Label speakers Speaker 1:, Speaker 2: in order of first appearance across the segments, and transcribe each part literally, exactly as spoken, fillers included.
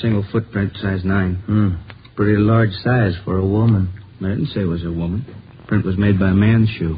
Speaker 1: Single footprint, size nine.
Speaker 2: Hmm. Pretty large size for a woman.
Speaker 1: I didn't say it was a woman. Print was made by a man's shoe.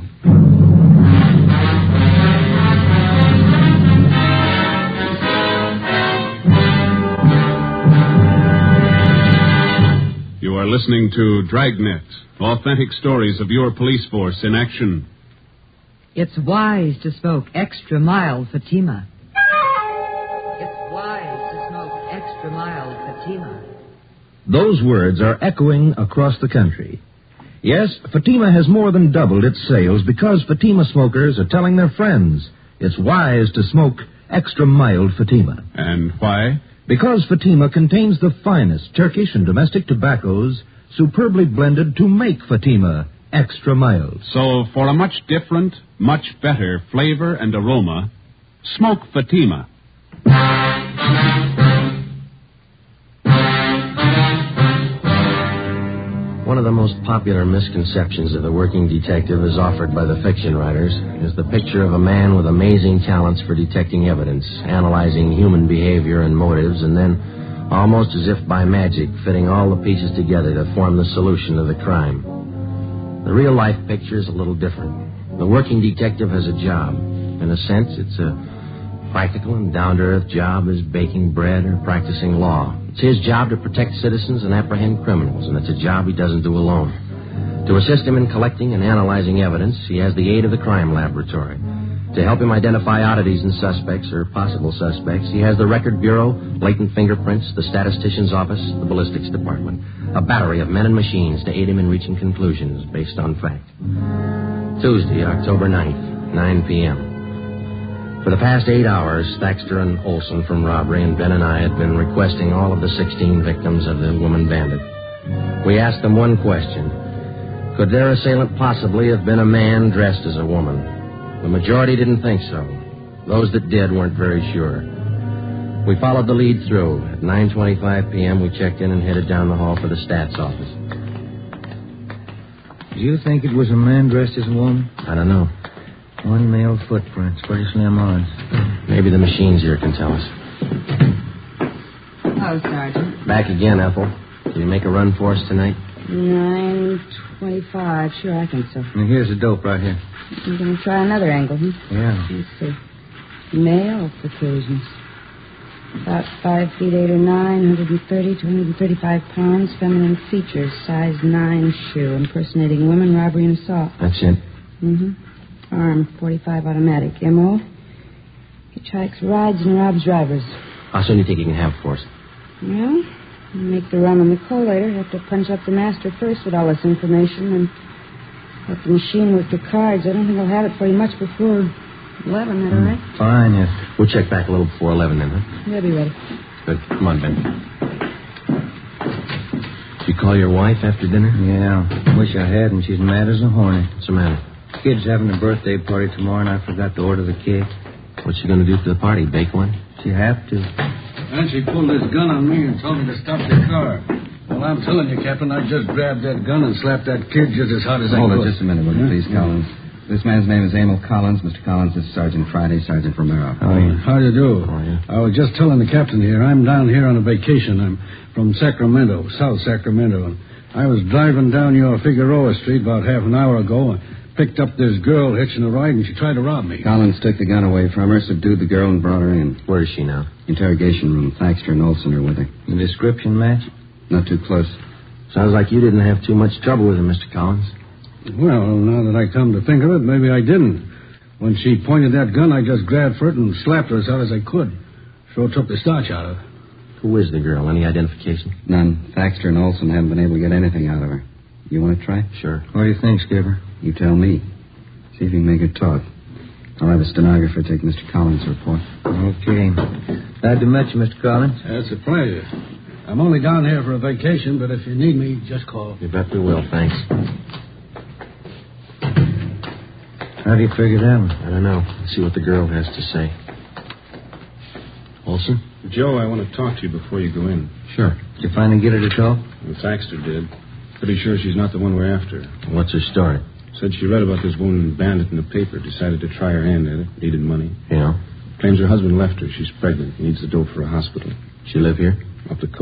Speaker 3: You are listening to Dragnet, authentic stories of your police force in action.
Speaker 4: It's wise to smoke extra mild Fatima. It's wise to smoke extra mild Fatima.
Speaker 5: Those words are echoing across the country. Yes, Fatima has more than doubled its sales because Fatima smokers are telling their friends it's wise to smoke extra mild Fatima.
Speaker 3: And why?
Speaker 5: Because Fatima contains the finest Turkish and domestic tobaccos superbly blended to make Fatima extra mild.
Speaker 3: So for a much different, much better flavor and aroma, smoke Fatima.
Speaker 6: One of the most popular misconceptions of the working detective as offered by the fiction writers is the picture of a man with amazing talents for detecting evidence, analyzing human behavior and motives, and then, almost as if by magic, fitting all the pieces together to form the solution of the crime. The real-life picture is a little different. The working detective has a job. In a sense, it's a practical and down-to-earth job as baking bread or practicing law. It's his job to protect citizens and apprehend criminals, and it's a job he doesn't do alone. To assist him in collecting and analyzing evidence, he has the aid of the crime laboratory. To help him identify oddities in suspects or possible suspects, he has the Record Bureau, latent fingerprints, the statistician's office, the ballistics department. A battery of men and machines to aid him in reaching conclusions based on fact. Tuesday, October ninth, nine p.m. For the past eight hours, Thaxter and Olson from robbery and Ben and I had been requesting all of the sixteen victims of the woman bandit. We asked them one question. Could their assailant possibly have been a man dressed as a woman? The majority didn't think so. Those that did weren't very sure. We followed the lead through. At nine twenty-five p.m., we checked in and headed down the hall for the stats office.
Speaker 2: Do you think it was a man dressed as a woman?
Speaker 6: I don't know.
Speaker 2: One male footprint, pretty slim odds.
Speaker 6: Maybe the machines here can tell us.
Speaker 7: Hello, Sergeant.
Speaker 6: Back again, Ethel. Did you make a run for us tonight?
Speaker 7: nine twenty-five. Sure, I think so.
Speaker 2: And here's the dope right here.
Speaker 7: You're going to try another angle, huh?
Speaker 2: Yeah.
Speaker 7: Let's see. Male Caucasians. About five feet eight or nine, one hundred thirty to one hundred thirty-five pounds, feminine features, size nine shoe, impersonating women, robbery and assault.
Speaker 6: That's it.
Speaker 7: Mm-hmm. Arm, forty-five automatic. M O Hitchhikes, rides, and robs drivers.
Speaker 6: How soon do you think you can have for us?
Speaker 7: Well, I'll make the run on the collator. Have to punch up the master first with all this information and let the machine with the cards. I don't think I'll have it for you much before eleven, that all right?
Speaker 2: Mm, fine, yes.
Speaker 6: We'll check back a little before eleven then, huh?
Speaker 7: They'll be ready.
Speaker 6: Good. Come on, Ben. Did you call your wife after dinner?
Speaker 2: Yeah. Wish I had, and she's mad as a hornet.
Speaker 6: What's the matter?
Speaker 2: Kid's having a birthday party tomorrow, and I forgot to order the cake.
Speaker 6: What's she going to do for the party? Bake one?
Speaker 2: She have to.
Speaker 8: And she pulled this gun on me and told me to stop the car. Well, I'm telling you, Captain, I just grabbed that gun and slapped that kid just as hard as I could.
Speaker 1: Hold it just a minute, will you, please, Collins? This man's name is Emil Collins. Mister Collins is Sergeant Friday, Sergeant Romero.
Speaker 8: Oh, yeah. How do you do?
Speaker 6: Oh, yeah.
Speaker 8: I was just telling the captain here, I'm down here on a vacation. I'm from Sacramento, South Sacramento. And I was driving down your Figueroa Street about half an hour ago and picked up this girl hitching a ride, and she tried to rob me.
Speaker 1: Collins took the gun away from her, subdued the girl, and brought her in.
Speaker 6: Where is she now?
Speaker 1: Interrogation room. Thaxter and Olson are with her.
Speaker 2: The description match?
Speaker 1: Not too close.
Speaker 6: Sounds like you didn't have too much trouble with her, Mister Collins.
Speaker 8: Well, now that I come to think of it, maybe I didn't. When she pointed that gun, I just grabbed for it and slapped her as hard as I could. So took the starch out of her.
Speaker 6: Who is the girl? Any identification?
Speaker 1: None. Thaxter and Olson haven't been able to get anything out of her. You want to try?
Speaker 6: Sure.
Speaker 2: What do you think, Skipper?
Speaker 1: You tell me. See if you can make her talk. I'll have a stenographer take Mister Collins' report.
Speaker 2: Okay. Glad to meet you, Mister Collins.
Speaker 8: That's a pleasure. I'm only down here for a vacation, but if you need me, just call.
Speaker 6: You bet we will, thanks.
Speaker 2: How do you figure that one?
Speaker 6: I don't know. Let's see what the girl has to say. Olson?
Speaker 3: Joe, I want to talk to you before you go in.
Speaker 6: Sure.
Speaker 2: Did you finally get her to talk?
Speaker 3: Well, Thaxter did. Pretty sure she's not the one we're after.
Speaker 6: What's her story?
Speaker 3: Said she read about this woman bandit in the paper, decided to try her hand at it, needed money.
Speaker 6: Yeah?
Speaker 3: Claims her husband left her. She's pregnant, needs the dope for a hospital.
Speaker 6: She live here?
Speaker 3: Up the coast.